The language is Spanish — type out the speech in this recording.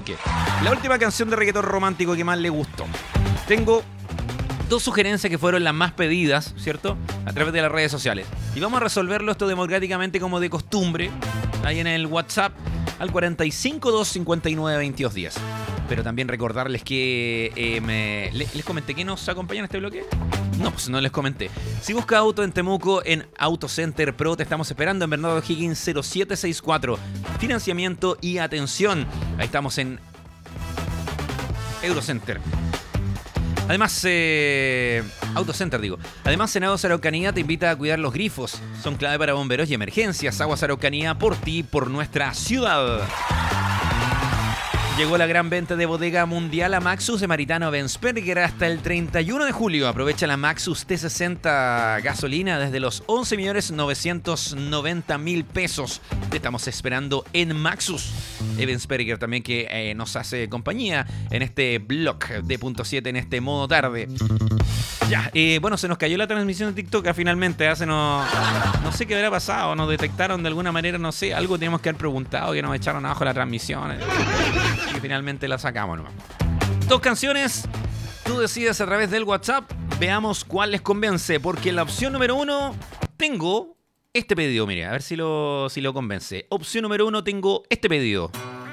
qué. La última canción de reggaetón romántico que más le gustó. Tengo 2 sugerencias que fueron las más pedidas, ¿cierto? A través de las redes sociales. Y vamos a resolverlo esto democráticamente como de costumbre, ahí en el WhatsApp, al 452592210. Pero también recordarles que les comenté que nos acompañan en este bloque. No, pues no les comenté. Si busca auto en Temuco, en Auto Center Pro, te estamos esperando en Bernardo Higgins 0764. Financiamiento y atención. Ahí estamos en Eurocenter. Además, Autocenter digo. Además, Senado Araucanía te invita a cuidar los grifos. Son clave para bomberos y emergencias. Aguas Araucanía, por ti, por nuestra ciudad. Llegó la gran venta de bodega mundial a Maxus de Maritano Benzberger hasta el 31 de julio. Aprovecha la Maxus T60 gasolina desde los 11.990.000 pesos. Te estamos esperando en Maxus. Benzberger también que nos hace compañía en este blog de punto 7 en este modo tarde. Ya, bueno, se nos cayó la transmisión de TikTok finalmente. No sé qué habrá pasado. Nos detectaron de alguna manera, no sé. Algo teníamos que haber preguntado que nos echaron abajo la transmisión. Y finalmente la sacamos nomás. 2 canciones. Tú decides a través del WhatsApp. Veamos cuál les convence. Porque en la opción número 1 tengo este pedido. Mire, a ver si lo convence. Opción número 1 tengo este pedido.